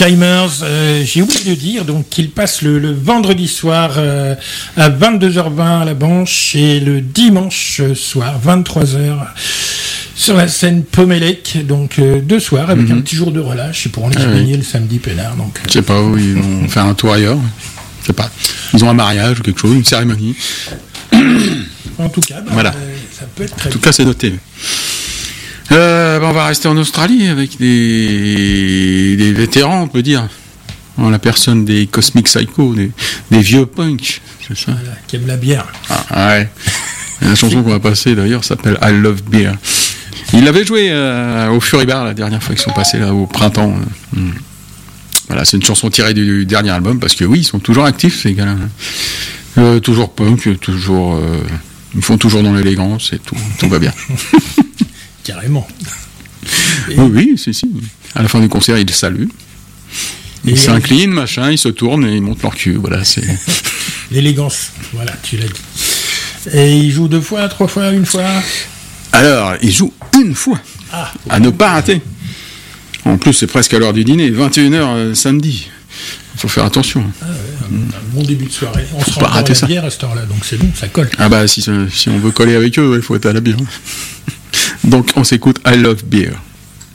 Chimers, j'ai oublié de dire, donc qu'il passe le vendredi soir à 22h20 à la Banche et le dimanche soir 23h sur la scène Pomélec, donc 2 soirs avec un petit jour de relâche et pourront les gagner le samedi peinard. Donc je sais pas où ils vont faire un tour ailleurs. Je sais pas. Ils ont un mariage ou quelque chose, une cérémonie. En tout cas, voilà. Ça peut être très. En tout cas, c'est noté. On va rester en Australie avec des vétérans, on peut dire, en la personne des Cosmic Psycho, des vieux punks, c'est ça. Voilà, qui aiment la bière. Ah, ouais. La chanson qu'on va passer d'ailleurs s'appelle I Love Beer. Ils l'avaient joué au Fury Bar la dernière fois qu'ils sont passés là au printemps. Voilà, c'est une chanson tirée du dernier album parce que oui, ils sont toujours actifs ces gars-là. Toujours punk, toujours. Ils font toujours dans l'élégance et tout va bien. Carrément. Oui, si. À la fin du concert, ils saluent. Ils s'inclinent, machin, ils se tournent et ils montent leur cul. Voilà, c'est. L'élégance, voilà, tu l'as dit. Et ils jouent 2 fois, 3 fois, 1 fois? Alors, ils jouent 1 fois. À ne pas rater. En plus, c'est presque à l'heure du dîner, 21h samedi. Il faut faire attention. Ah ouais, un bon début de soirée. On se rend pas rater à la bière à cette heure-là, donc c'est bon, ça colle. Ah bah, si on veut coller avec eux, il faut être à la bière. Donc, on s'écoute I Love Beer.